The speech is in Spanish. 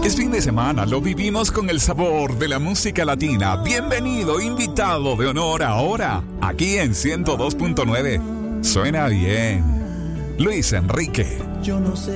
Es fin de semana, lo vivimos con el sabor de la música latina. Bienvenido, invitado de honor ahora, aquí en 102.9. Suena bien. Luis Enrique. Yo no sé